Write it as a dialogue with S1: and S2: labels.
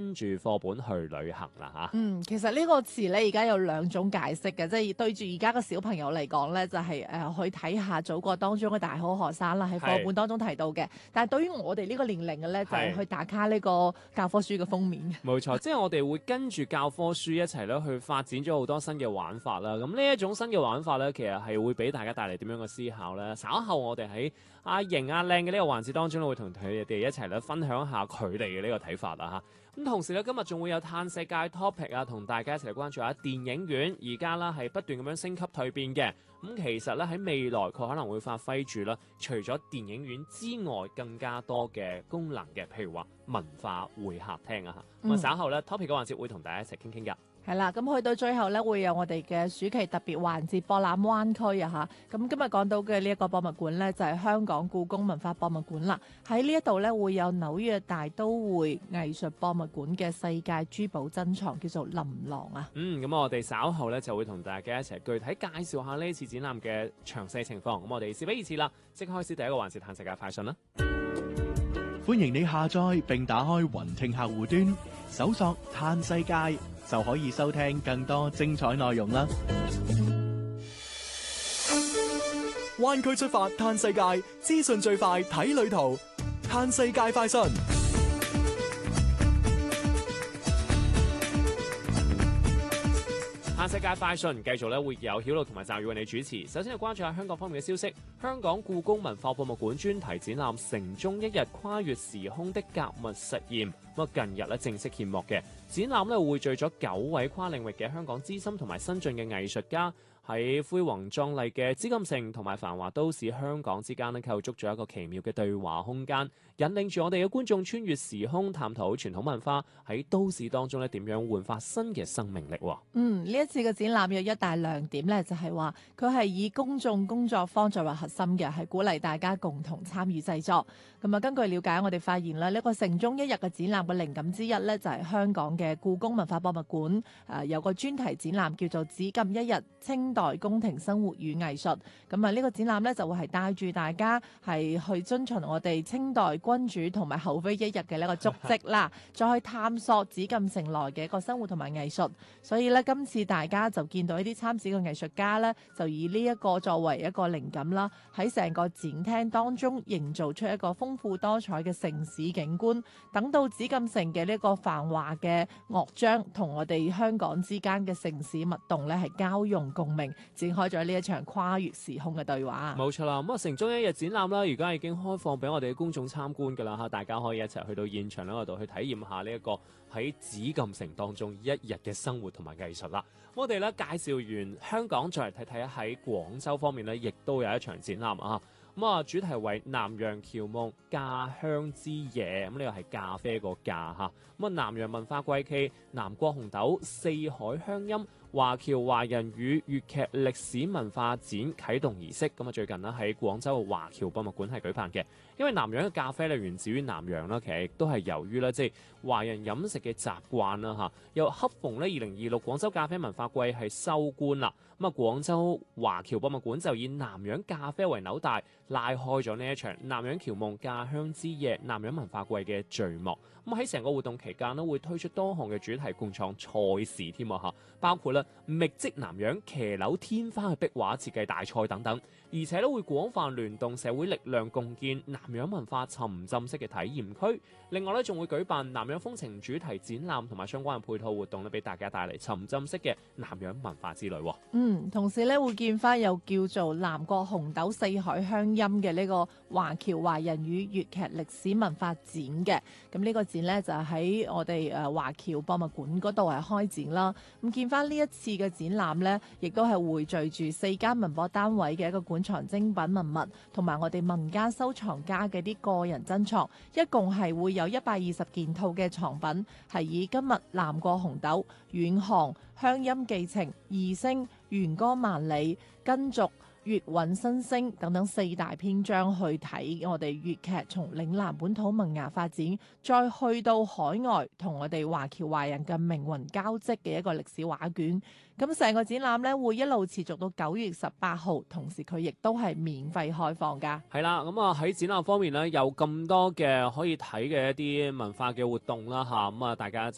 S1: 跟住課本去旅行啦嚇。
S2: 其實呢個詞咧而家有兩種解釋嘅，即係對住而家嘅小朋友嚟講咧，就係去睇下祖國當中嘅大好河山啦，喺課本當中提到嘅。但係對於我哋呢個年齡嘅咧，就係去打卡呢個教科書嘅封面。
S1: 冇錯，即係我哋會跟住教科書一齊咧去發展咗好多新嘅玩法啦。咁呢一種新嘅玩法咧，其實係會俾大家帶嚟點樣嘅思考咧？稍後我哋喺阿型阿靚嘅呢個環節當中咧，會同佢哋一齊咧分享下佢哋嘅呢個睇法啦嚇。咁同時咧，今日仲會有嘆世界 topic 啊，同大家一齊嚟關注下電影院而家啦係不斷咁樣升級蛻變嘅。咁其實咧喺未來佢可能會發揮住啦，除咗電影院之外更加多嘅功能嘅，譬如話文化會客廳啊嚇。咁稍後咧 topic 嘅環節會同大家一齊傾傾㗎。
S2: 係啦，咁去到最後咧，會有我哋嘅暑期特別環節博覽灣區啊嚇。咁今日講到嘅呢一個博物館咧，就係香港故宮文化博物館啦。喺呢一度咧，會有紐約大都會藝術博物館嘅世界珠寶珍藏，叫做琳琅啊。
S1: 咁我哋稍後咧就會同大家一齊具體介紹下呢次展覽嘅詳細情況。咁我哋事不宜遲啦，即刻開始第一個環節嘆世界快訊啦。
S3: 歡迎你下載並打開雲聽客戶端，搜索嘆世界就可以收聽更多精彩內容啦。
S4: 灣區出發嘆世界，資訊最快睇旅途，嘆世界快訊。
S1: 嘆世界快訊繼續咧會有曉露同埋澤宇為你主持。首先係關注下香港方面嘅消息，香港故宮文化博物館專題展覽《城中一日跨越時空的格物實驗》近日咧正式揭幕嘅展覽咧匯聚咗9位跨領域嘅香港資深同埋新進嘅藝術家，喺恢宏壯麗嘅紫禁城同埋繁華都市香港之間咧構築咗一個奇妙嘅對話空間，引領住我哋嘅觀眾穿越時空，探討傳統文化喺都市當中咧點樣煥發新嘅生命力。
S2: 呢一次嘅展覽有一大亮點咧，就係話佢係以公眾工作坊作為核心嘅，係鼓勵大家共同參與製作。咁啊，根據了解，我哋發現啦，呢個城中一日嘅展覽嘅靈感之一咧，就係香港嘅故宮文化博物館有個專題展覽叫做《紫禁一日：清代宮廷生活與藝術》。咁啊，呢個展覽咧就會係帶住大家係去遵循我哋清代君主同埋后妃一日嘅呢個足跡啦，再去探索紫禁城內嘅一個生活同埋藝術。所以咧，今次大家就見到一啲參展嘅藝術家咧，就以呢一個作為一個靈感啦，喺成個展廳當中營造出一個豐富多彩嘅城市景觀。等到紫禁城嘅呢個繁華嘅樂章同我哋香港之間嘅城市脈動咧，係交融共鳴，展開咗呢一場跨越時空嘅對話。
S1: 冇錯啦，咁啊城中一日展覽啦，而家已經開放俾我哋嘅公眾參觀㗎啦嚇，大家可以一齊去到現場嗰度去體驗下呢一個喺紫禁城當中一日嘅生活同埋藝術啦。我哋咧介紹完香港，再嚟睇睇喺廣州方面咧，亦都有一場展覽啊。咁啊，主題為南洋僑夢咖香之夜，咁呢個係咖啡個咖嚇。咁啊，南洋文化季暨南國紅豆四海鄉音華僑華人與粵劇歷史文化展啟動儀式，咁啊最近呢喺廣州華僑博物館係舉辦嘅。因為南洋嘅咖啡咧源自於南洋啦，其實亦都係由於咧即係華人飲食嘅習慣啦嚇。又恰逢咧2026廣州咖啡文化季係收官啦，咁啊廣州華僑博物館就以南洋咖啡為紐帶，拉開咗呢一場南洋僑夢咖香之夜南洋文化季嘅序幕。咁喺成個活動期間咧會推出多項嘅主題共創賽事添啊嚇，包括咧覓跡南洋騎樓天花嘅壁畫設計大賽等等，而且咧會廣泛聯動社會力量共建南洋文化沉浸式嘅體驗區。另外咧仲會舉辦南洋風情主題展覽同埋相關嘅配套活動咧，俾大家帶嚟沉浸式嘅南洋文化之旅。
S2: 同時咧會見翻又叫做南國紅豆四海鄉音嘅呢個華僑華人與粵劇歷史文化展嘅。咁呢個展呢，就喺我哋華僑博物館嗰度係開展啦。咁見翻呢一次嘅展覽呢，亦都係匯聚住4間文博單位嘅一個館藏精品文物，同埋我哋民間收藏家嘅啲個人珍藏，一共係會有120件套嘅藏品，係以今日南國紅豆、遠航、鄉音寄情、異聲、弦歌萬里、根續、粵韻新聲等等4大篇章去睇我哋粵劇從嶺南本土萌芽發展，再去到海外同我哋華僑華人嘅命運交織嘅一個歷史畫卷。咁成個展覽呢會一路持續到9月18號，同時佢亦都係免費開放㗎。
S1: 係啦，咁啊喺展覽方面呢，有咁多嘅可以睇嘅一啲文化嘅活動啦嚇，咁啊大家